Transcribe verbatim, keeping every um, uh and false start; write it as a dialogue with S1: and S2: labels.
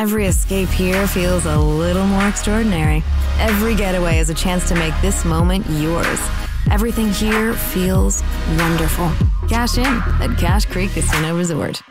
S1: Every escape here feels a little more extraordinary. Every getaway is a chance to make this moment yours. Everything here feels wonderful. Cash in at Cache Creek Casino Resort.